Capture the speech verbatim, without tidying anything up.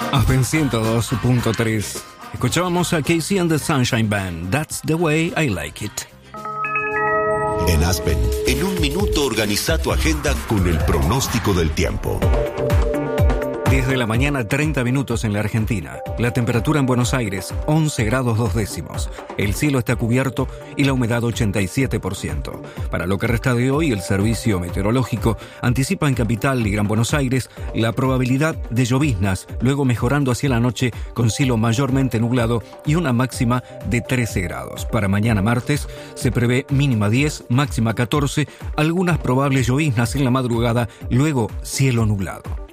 Aspen ciento dos punto tres. Escuchábamos a Casey and the Sunshine Band. That's the way I like it. En Aspen, en un minuto organiza tu agenda con el pronóstico del tiempo. diez de la mañana, treinta minutos en la Argentina. La temperatura en Buenos Aires, once grados dos décimos. El cielo está cubierto y la humedad ochenta y siete por ciento. Para lo que resta de hoy, el Servicio Meteorológico anticipa en Capital y Gran Buenos Aires la probabilidad de lloviznas, luego mejorando hacia la noche con cielo mayormente nublado y una máxima de trece grados. Para mañana martes se prevé mínima diez, máxima catorce, algunas probables lloviznas en la madrugada, luego cielo nublado.